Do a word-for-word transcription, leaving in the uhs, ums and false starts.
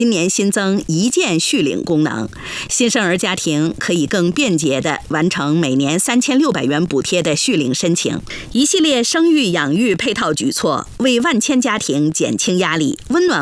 今年新增一键续领功能，新生儿家庭可以更便捷地完成每年三千六百元补贴的续领申请。一系列生育养育配套举措，为万千家庭减轻压力，温暖